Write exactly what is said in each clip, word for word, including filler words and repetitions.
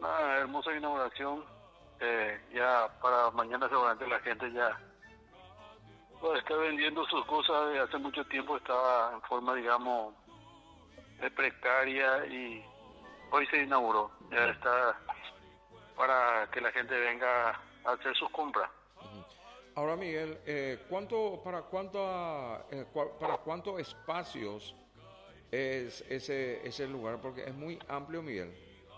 una hermosa inauguración. Eh, ya para mañana seguramente la gente ya pues, está vendiendo sus cosas. De hace mucho tiempo estaba en forma, digamos, eh, precaria y hoy se inauguró. Ya está para que la gente venga a hacer sus compras. Ahora, Miguel, eh, ¿cuánto, para, cuánto, eh, cua- ¿para cuántos espacios es ese, ese lugar? Porque es muy amplio, Miguel.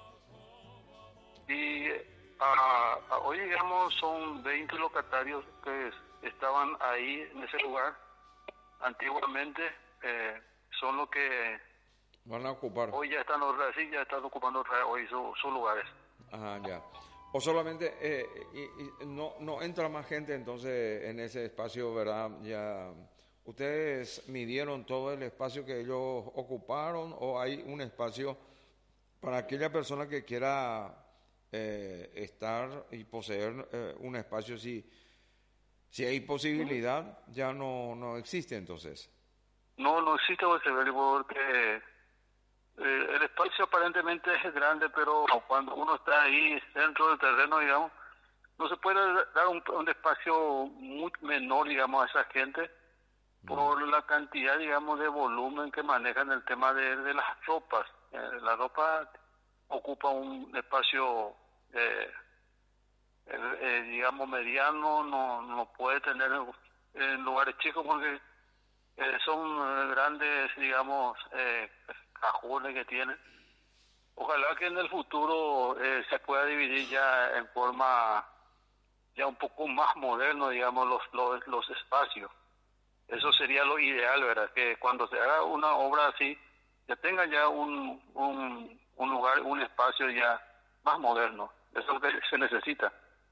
Y ah, ah, hoy, digamos, son veinte locatarios que es- estaban ahí en ese lugar. Antiguamente eh, son los que Van a ocupar. hoy ya están, otra- sí, ya están ocupando otra- hoy su- sus lugares. Ajá, ya. O solamente eh, y- y no, no entra más gente entonces en ese espacio, ¿verdad? Ya. ¿Ustedes midieron todo el espacio que ellos ocuparon o hay un espacio para aquella persona que quiera eh, estar y poseer eh, un espacio? Si, si hay posibilidad, ya no, no existe entonces. No, no existe Boceberry porque eh, el espacio aparentemente es grande, pero cuando uno está ahí dentro del terreno, digamos, no se puede dar un, un espacio muy menor, digamos, a esa gente por la cantidad, digamos, de volumen que manejan el tema de, de las ropas. Eh, la ropa ocupa un espacio, eh, eh, eh, digamos, mediano, no, no puede tener en lugares chicos porque eh, son eh, grandes, digamos, eh, cajones que tienen. Ojalá que en el futuro eh, se pueda dividir ya en forma ya un poco más moderno, digamos, los, los, los espacios. Eso sería lo ideal, ¿verdad? Que cuando se haga una obra así, ya tenga ya un, un, un lugar, un espacio ya más moderno. Eso es lo que se necesita.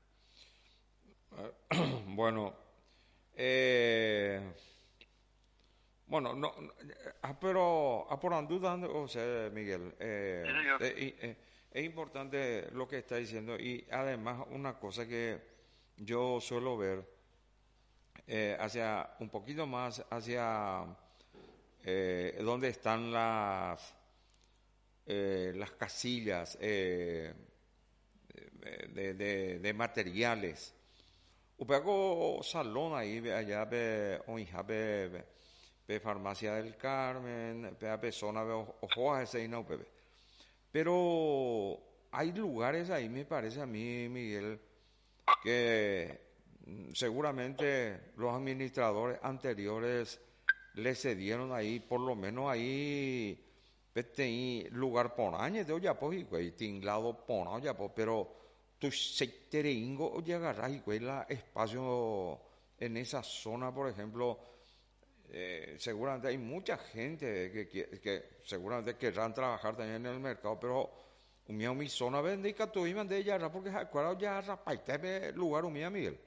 Bueno, eh, bueno, no, no, ah, pero ah, por duda, o sea, Miguel, Sí, eh, señor. eh, eh, es importante lo que está diciendo y además una cosa que yo suelo ver eh, hacia un poquito más hacia eh, donde están las eh, las casillas eh, de, de, de materiales. Upego salón ahí ve allá ve oija ve ve ve farmacia del Carmen, ve a zona ve ojoa ese y no ve. Pero hay lugares ahí, me parece a mí, Miguel, que mm, seguramente los administradores anteriores le cedieron ahí, por lo menos ahí, vete ahí, lugar ponañe de olla pues, y güey, tinglado pona ya pues, pero tu seitereingo llegará y güey, la espacio en esa zona, por ejemplo, eh, seguramente hay mucha gente que, que, que seguramente querrán trabajar también en el mercado, pero umia mi zona vende y catu iman de ella porque acuerdo ya rapaita lugar umia Miguel.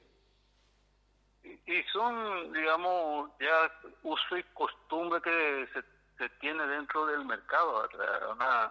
Y son, digamos, ya uso y costumbre que se, se tiene dentro del mercado. O sea, una,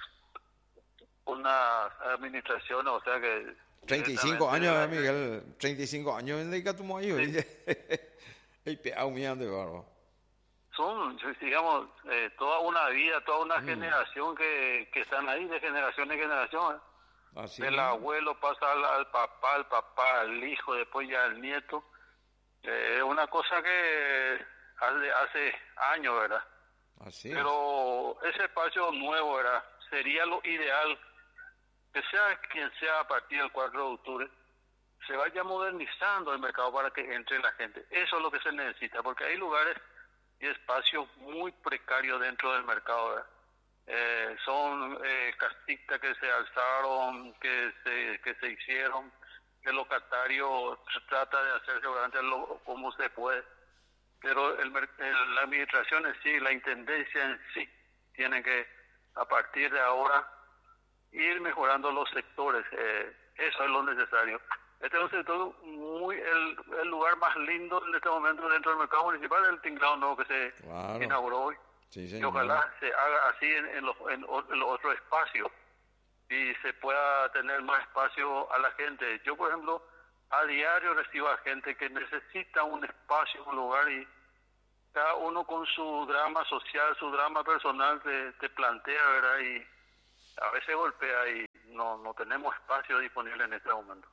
una administración, o sea, que treinta y cinco directamente de años, la... eh, Miguel, treinta y cinco años en la tu mayo, Sí, y pe umia de barro. son, digamos, eh, toda una vida, toda una Mm, generación que, que están ahí, de generación en generación. ¿Eh? así Del mismo. abuelo pasa al, al papá, al papá, al hijo, después ya al nieto. Eh, Es una cosa que hace, hace años, ¿verdad? Así es. Pero ese espacio nuevo, ¿verdad? Sería lo ideal que sea quien sea a partir del cuatro de octubre, se vaya modernizando el mercado para que entre la gente. Eso es lo que se necesita, porque hay lugares y espacios muy precarios dentro del mercado, ¿verdad? Eh, son eh, casitas que se alzaron, que se, que se hicieron, que el locatario trata de hacer seguramente lo, como se puede, pero el, mer- el- la administración en sí, la intendencia en sí, tiene que, a partir de ahora, ir mejorando los sectores. Eh, eso es lo necesario. Este es un sector muy, el, el lugar más lindo en este momento dentro del mercado municipal, el tinglado nuevo que se Claro. inauguró hoy. Sí, Y señor. ojalá se haga así en, en los, en, o- en los otros espacios y se pueda tener más espacio a la gente. Yo, por ejemplo, a diario recibo a gente que necesita un espacio, un lugar, y cada uno con su drama social, su drama personal te, te plantea, ¿verdad? Y a veces golpea y no, no tenemos espacio disponible en este momento.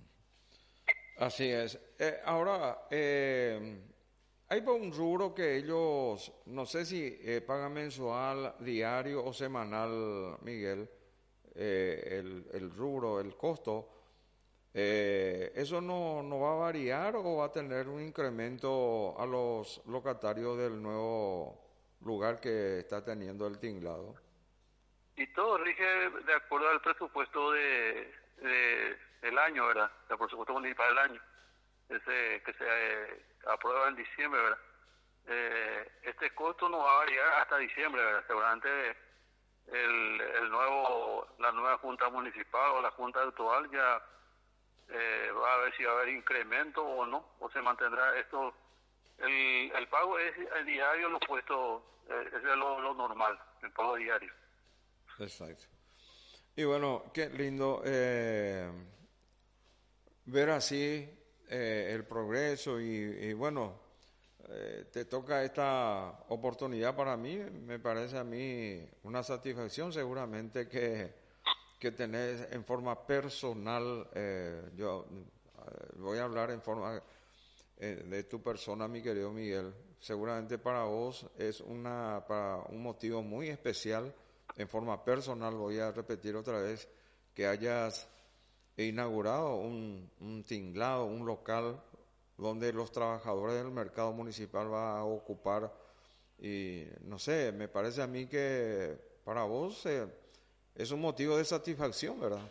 Así es. Eh, ahora, eh, hay un rubro que ellos, no sé si eh, pagan mensual, diario o semanal, Miguel, eh, el, el rubro, el costo. Eh, ¿Eso no, no va a variar o va a tener un incremento a los locatarios del nuevo lugar que está teniendo el tinglado? Y todo rige de acuerdo al presupuesto de, de del año, ¿verdad? El presupuesto municipal del año, ese que se eh, aprueba en diciembre, ¿verdad? Eh, este costo no va a variar hasta diciembre, ¿verdad? Seguramente el, el nuevo, la nueva junta municipal o la junta actual ya eh, va a ver si va a haber incremento o no, o se mantendrá esto. El, el pago es el diario, los puestos, eh, es lo, lo normal, el pago diario. Exacto. Y bueno, qué lindo eh, ver así eh, el progreso y, y bueno, eh, te toca esta oportunidad para mí, me parece a mí una satisfacción seguramente que, que tenés en forma personal, eh, yo eh, voy a hablar en forma eh, de tu persona, mi querido Miguel, seguramente para vos es una para un motivo muy especial. En forma personal, voy a repetir otra vez, que hayas inaugurado un, un tinglado, un local donde los trabajadores del mercado municipal van a ocupar. Y no sé, me parece a mí que para vos eh, es un motivo de satisfacción, ¿verdad?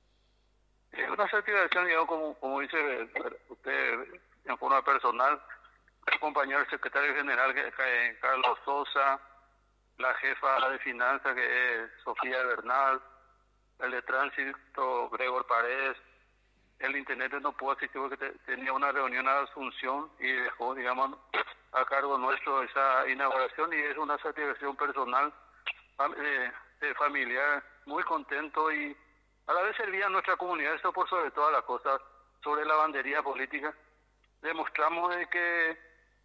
Es una satisfacción, digamos, como, como dice usted en forma personal, el compañero secretario general, que es Carlos Sosa, la jefa de finanzas, que es Sofía Bernal, el de tránsito, Gregor Paredes, el intendente no pudo asistir porque te, tenía una reunión a Asunción y dejó, digamos, a cargo nuestro esa inauguración, y es una satisfacción personal, eh, eh, familiar, muy contento, y a la vez servía a nuestra comunidad, esto por sobre todas las cosas, sobre la bandería política. Demostramos de que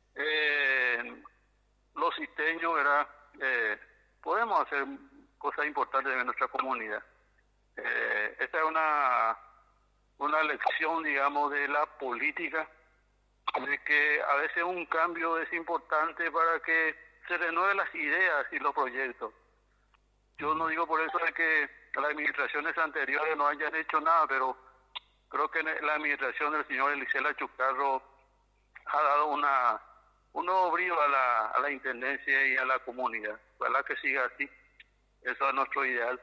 eh, los isteños, ¿verdad?, Eh, podemos hacer cosas importantes en nuestra comunidad. Eh, esta es una una lección, digamos, de la política, de que a veces un cambio es importante para que se renueven las ideas y los proyectos. Yo no digo por eso de que las administraciones anteriores no hayan hecho nada, pero creo que la administración del señor Elisela Chucarro ha dado una un nuevo brío a la, a la intendencia y a la comunidad. Ojalá que siga así. Eso es nuestro ideal.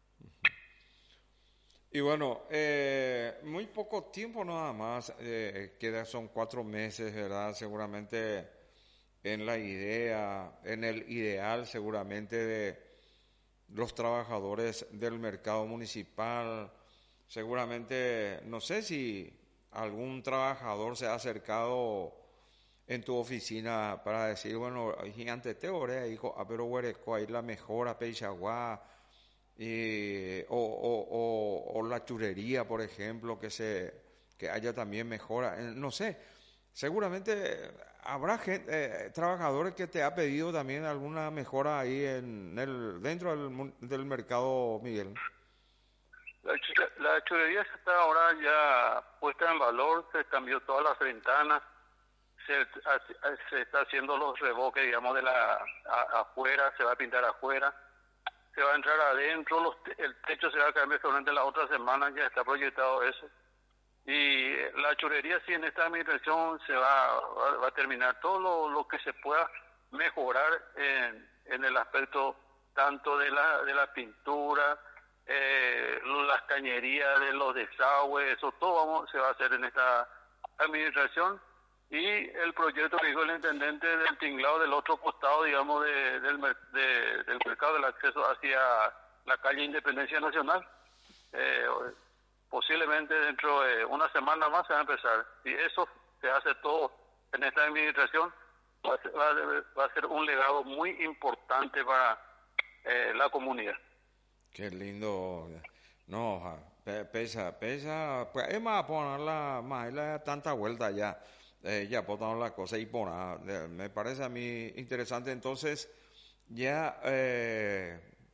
Y bueno, eh, muy poco tiempo nada más, eh, queda, son cuatro meses, ¿verdad? Seguramente en la idea, en el ideal seguramente de los trabajadores del mercado municipal, seguramente, no sé si algún trabajador se ha acercado en tu oficina para decir, bueno, gigante te oré, hijo, a pero huereco, ahí la mejora, peixagua, y, o, o, o, o la churería, por ejemplo, que se que haya también mejora, no sé, seguramente habrá gente, eh, trabajadores que te ha pedido también alguna mejora ahí en el dentro del, del mercado, Miguel. La, la churería se está ahora ya puesta en valor, se cambió todas las ventanas, Se, se está haciendo los revoques, digamos, de la a, afuera, se va a pintar afuera, se va a entrar adentro, los, el techo se va a cambiar solamente la otra semana, ya está proyectado eso. Y la churería, sí, en esta administración se va, va, va a terminar todo lo, lo que se pueda mejorar en, en el aspecto tanto de la de la pintura, eh, las cañerías de los desagües, eso todo vamos, se va a hacer en esta administración. Y el proyecto que dijo el intendente del tinglado del otro costado, digamos, de, del, de, del mercado del acceso hacia la calle Independencia Nacional, eh, posiblemente dentro de una semana más se va a empezar. Y eso se hace todo en esta administración, va a ser, va a, va a ser un legado muy importante para eh, la comunidad. Qué lindo. No, pesa, pesa, pues es más ponerla, más la tanta vuelta ya. Eh, ya botamos la cosa y bueno, me parece a mí interesante. Entonces ya eh,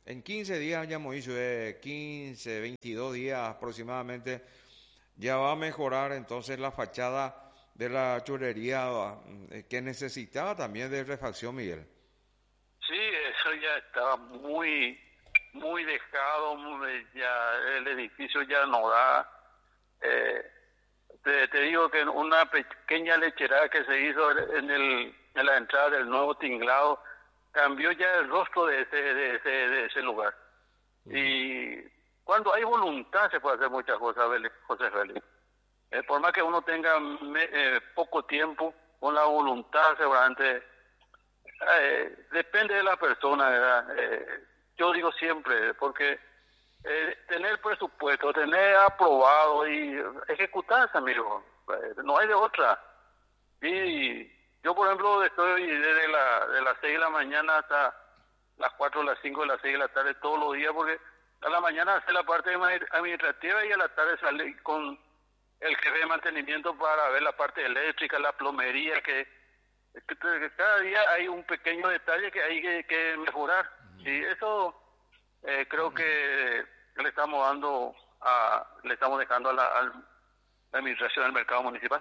en quince días ya hemos dicho, de quince, veintidós días aproximadamente, ya va a mejorar entonces la fachada de la churrería eh, que necesitaba también de refacción, Miguel. Sí, eso ya estaba muy, muy dejado, muy- ya el edificio ya no da. Eh, te, te digo que una pequeña lechera que se hizo en, el, en la entrada del nuevo tinglado cambió ya el rostro de ese, de ese, de ese lugar. Y cuando hay voluntad se puede hacer muchas cosas, Beli- José Félix. Eh, por más que uno tenga me- eh, poco tiempo, con la voluntad seguramente eh, depende de la persona, ¿verdad? Eh, yo digo siempre, porque eh, tener presupuesto, tener aprobado y ejecutarse, amigo, eh, no hay de otra. Y yo, por ejemplo, estoy desde la, de las seis de la mañana hasta las cuatro, las cinco, las seis de la tarde todos los días, porque a la mañana hace la parte administrativa y a la tarde sale con el jefe de mantenimiento para ver la parte eléctrica, la plomería, que, que, que cada día hay un pequeño detalle que hay que, que mejorar. Y eso eh, creo que le estamos dando, a, le estamos dejando a la, a la administración del mercado municipal.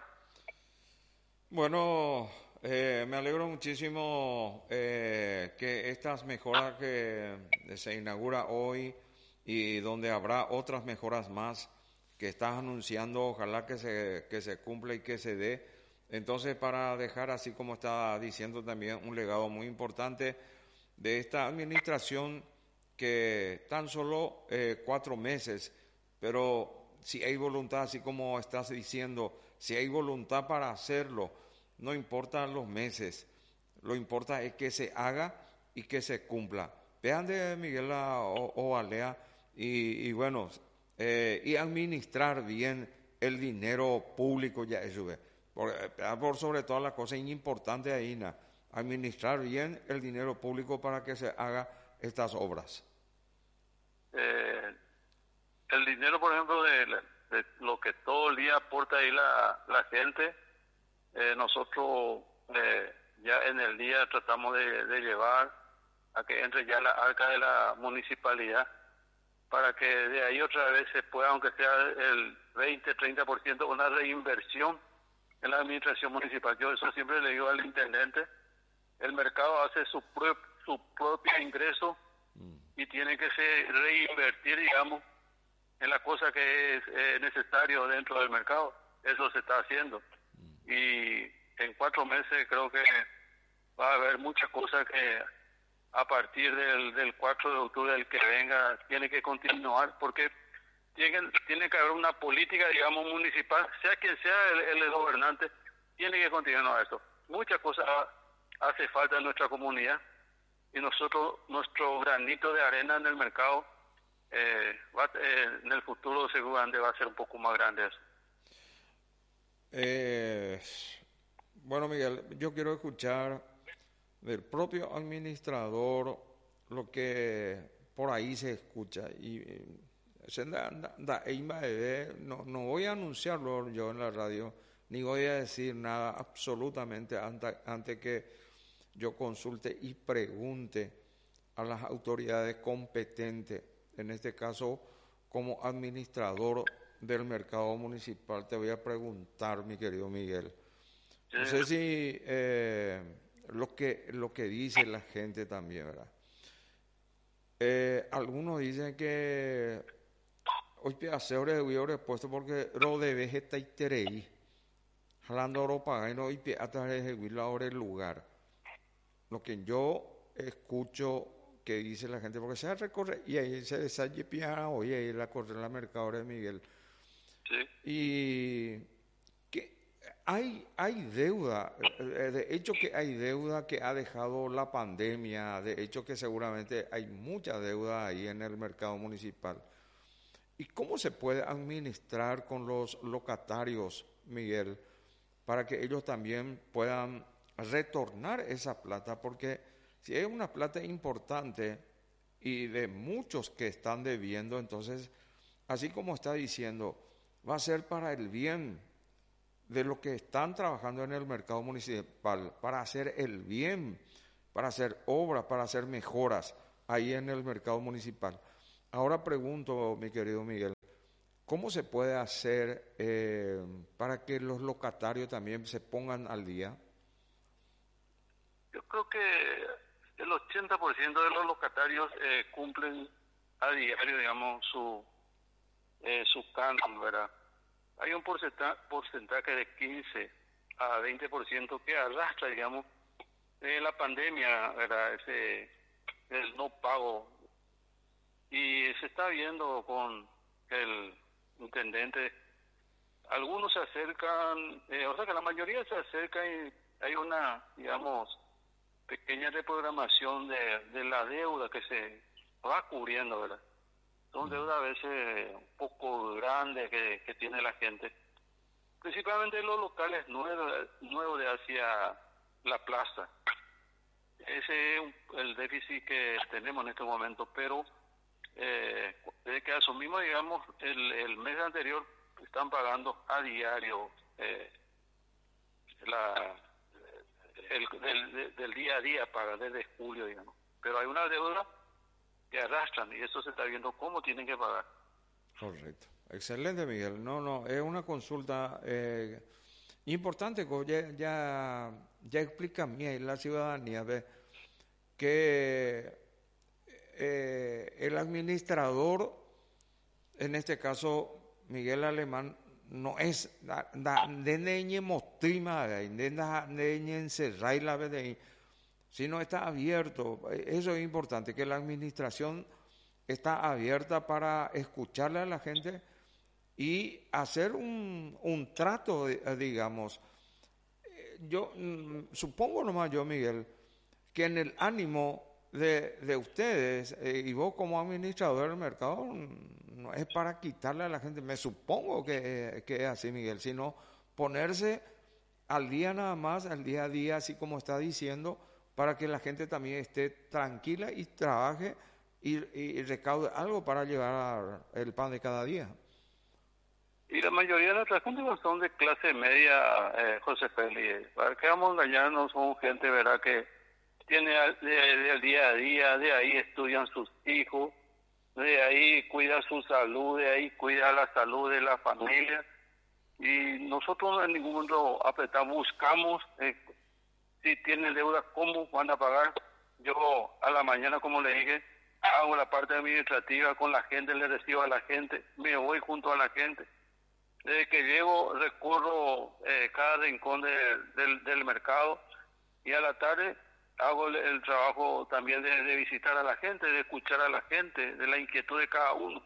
Bueno, eh, me alegro muchísimo eh, que estas mejoras que se inaugura hoy y donde habrá otras mejoras más que estás anunciando, ojalá que se, que se cumpla y que se dé. Entonces, para dejar, así como estaba diciendo también, un legado muy importante de esta administración que tan solo eh, cuatro meses, pero si hay voluntad, así como estás diciendo, si hay voluntad para hacerlo, no importan los meses, lo importa es que se haga y que se cumpla. Vean de Miguel Ovalea y, y bueno, eh, y administrar bien el dinero público, ya eso ve. Por, por sobre todas las cosas importantes ahí, na, administrar bien el dinero público para que se haga estas obras. Eh, el dinero, por ejemplo, de, de lo que todo el día aporta ahí la, la gente, eh, nosotros eh, ya en el día tratamos de, de llevar a que entre ya la arca de la municipalidad para que de ahí otra vez se pueda, aunque sea el veinte, treinta por ciento, una reinversión en la administración municipal. Yo eso siempre le digo al intendente, el mercado hace su, pro, su propio ingreso y tiene que se reinvertir, digamos, en la cosa que es eh, necesario dentro del mercado. Eso se está haciendo. Y en cuatro meses creo que va a haber muchas cosas que a partir del, del cuatro de octubre, del que venga, tiene que continuar, porque tiene, tiene que haber una política, digamos, municipal, sea quien sea el, el gobernante, tiene que continuar esto. Muchas cosas hace falta en nuestra comunidad y nosotros, nuestro granito de arena en el mercado, eh, va, eh, en el futuro seguramente va a ser un poco más grande eso. Eh, bueno, Miguel, yo quiero escuchar del propio administrador lo que por ahí se escucha y no, no voy a anunciarlo yo en la radio ni voy a decir nada absolutamente antes, antes que yo consulte y pregunte a las autoridades competentes, en este caso como administrador del mercado municipal. Te voy a preguntar, mi querido Miguel, no sé si eh, lo que lo que dice la gente también, ¿verdad? Eh, algunos dicen que hoy pedaceros de huevo puesto porque lo de vegeta y terei, jalando Europa, y no hoy atrás de huevo ahora el lugar. Lo que yo escucho que dice la gente, porque se recorre y ahí se desalle piano hoy ahí la corre la mercadora de Miguel. Sí. Y que hay, hay deuda, de hecho que hay deuda que ha dejado la pandemia, de hecho que seguramente hay mucha deuda ahí en el mercado municipal. ¿Y cómo se puede administrar con los locatarios, Miguel, para que ellos también puedan retornar esa plata? Porque si es una plata importante y de muchos que están debiendo, entonces, así como está diciendo, va a ser para el bien de los que están trabajando en el mercado municipal, para hacer el bien, para hacer obras, para hacer mejoras. ahí en el mercado municipal. Ahora pregunto, mi querido Miguel, ¿cómo se puede hacer eh, para que los locatarios también se pongan al día? Yo creo que el ochenta por ciento de los locatarios eh, cumplen a diario, digamos, su, eh, su canon, ¿verdad? Hay un porcentaje, porcentaje de quince a veinte por ciento que arrastra, digamos, eh, la pandemia, ¿verdad? Ese, el no pago. Y se está viendo con el intendente, algunos se acercan, eh, o sea que la mayoría se acerca y hay una, digamos, pequeña reprogramación de, de la deuda que se va cubriendo, ¿verdad? Son deudas a veces un poco grandes que, que tiene la gente, principalmente los locales nuevos, nuevos de hacia la plaza. Ese es un, el déficit que tenemos en este momento, pero eh, desde que asumimos, digamos, el, el mes anterior, están pagando a diario eh, la el, del, del día a día, paga desde julio, digamos. Pero hay una deuda que arrastran y eso se está viendo cómo tienen que pagar. Correcto. Excelente, Miguel. No, no, es una consulta eh, importante, ya, ya, ya explica a mí la ciudadanía ve, que eh, el administrador, en este caso Miguel Alemán, no es de neñe mostrima, de encerrar la vez, sino está abierto. Eso es importante, que la administración está abierta para escucharle a la gente y hacer un, un trato, digamos. Yo supongo nomás yo, Miguel, que en el ánimo de, de ustedes eh, y vos como administrador del mercado no es para quitarle a la gente, me supongo que, que es así, Miguel, sino ponerse al día nada más, al día a día, así como está diciendo, para que la gente también esté tranquila y trabaje y, y recaude algo para llevar el pan de cada día. Y la mayoría de nuestras gente son de clase media, eh, José Félix. Para que vamos a engañarnos, son gente, ¿verdad?, que tiene del día a día, de ahí estudian sus hijos, de ahí cuida su salud, de ahí cuida la salud de la familia. Y nosotros en ningún momento apretamos, buscamos eh, si tienen deuda, cómo van a pagar. Yo a la mañana, como le dije, hago la parte administrativa con la gente, le recibo a la gente, me voy junto a la gente. Desde que llego, recorro eh, cada rincón de, del, del mercado y a la tarde hago el, el trabajo también de, de visitar a la gente, de escuchar a la gente, de la inquietud de cada uno.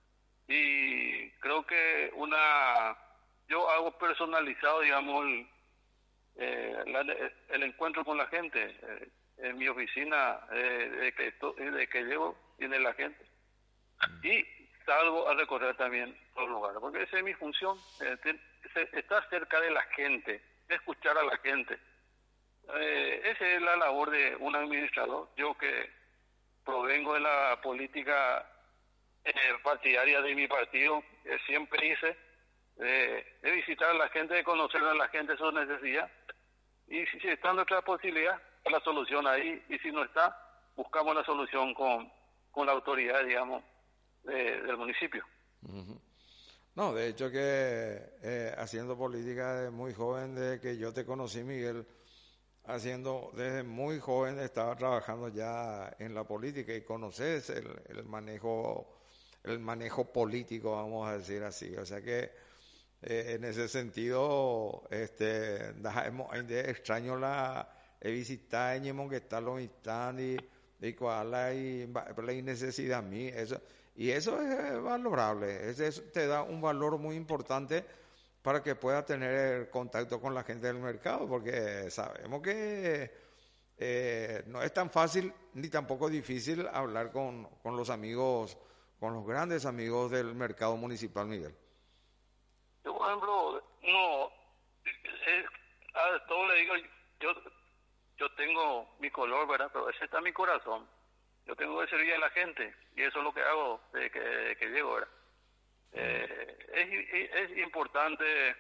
Y creo que una, yo hago personalizado, digamos, el, eh, la, el encuentro con la gente. Eh, en mi oficina, eh, de, que esto, de que llego, tiene la gente. Y salgo a recorrer también los lugares, porque esa es mi función, eh, estar cerca de la gente, escuchar a la gente. Eh, esa es la labor de un administrador. Yo que provengo de la política eh, partidaria de mi partido, eh, siempre hice eh, de visitar a la gente, de conocer a la gente su necesidad, y si, si está nuestra posibilidad, la solución ahí, y si no está, buscamos la solución con, con la autoridad, digamos, de, del municipio. Uh-huh. No, de hecho que eh, haciendo política desde muy joven, desde que yo te conocí, Miguel, haciendo desde muy joven estaba trabajando ya en la política y conoces el, el manejo el manejo político, vamos a decir así. O sea que eh, en ese sentido, este, extraño la visitar en que está los instantes y cuál hay la necesidad a mí, eso. Y eso es valorable, eso te da un valor muy importante para que pueda tener contacto con la gente del mercado, porque sabemos que eh, no es tan fácil ni tampoco difícil hablar con, con los amigos, con los grandes amigos del mercado municipal, Miguel. Yo, por ejemplo, no, eh, a todo le digo, yo, yo tengo mi color, ¿verdad? Pero ese está mi corazón. Yo tengo que servir a la gente y eso es lo que hago desde que, desde que llego ahora. Eh, es, es importante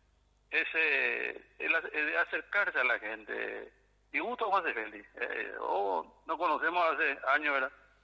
ese el, el acercarse a la gente. Y gusto José Félix. Eh, oh, nos conocemos hace años, ¿verdad?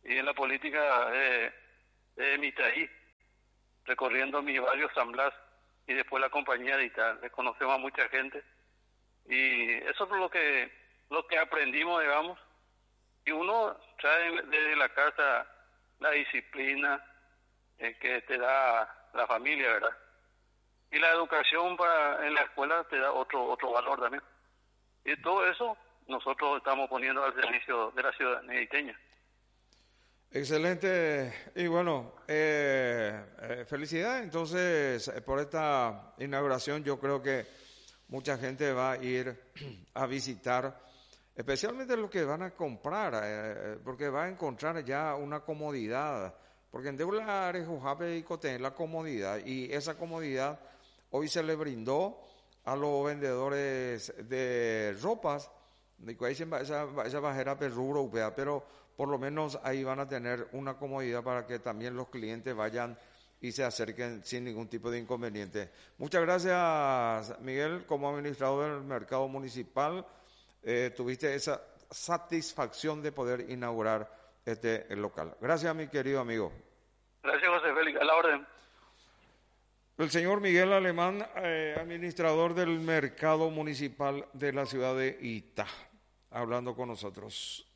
y en la política eh, de mi país, recorriendo mi barrio San Blas y después la compañía de Italia. Conocemos a mucha gente y eso es lo que, lo que aprendimos, digamos, y uno trae desde la casa la disciplina eh, que te da la familia, ¿verdad? Y la educación para, en la escuela te da otro otro valor también. Y todo eso nosotros estamos poniendo al servicio de la ciudadanía iteña. Excelente. Y bueno, eh, eh, felicidades entonces por esta inauguración. Yo creo que mucha gente va a ir a visitar, especialmente los que van a comprar, eh, porque va a encontrar ya una comodidad. Porque en Deula, Arejujape y Cotén la comodidad, y esa comodidad hoy se le brindó a los vendedores de ropas, esa, esa bajera perruro, pero por lo menos ahí van a tener una comodidad para que también los clientes vayan y se acerquen sin ningún tipo de inconveniente. Muchas gracias, Miguel, como administrador del mercado municipal, eh, tuviste esa satisfacción de poder inaugurar este local. Gracias, mi querido amigo. Gracias, José Félix, a la orden. El señor Miguel Alemán, eh, administrador del mercado municipal de la ciudad de Itá, hablando con nosotros.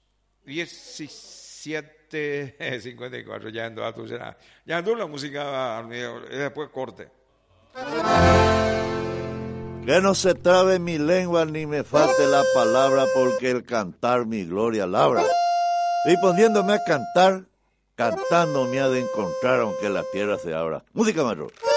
diecisiete cincuenta y cuatro, ya ando a tu ya ando la música y después corte. Que no se trabe mi lengua ni me falte la palabra, porque el cantar mi gloria labra. Y poniéndome a cantar, cantando me ha de encontrar aunque la tierra se abra. Música, maestro.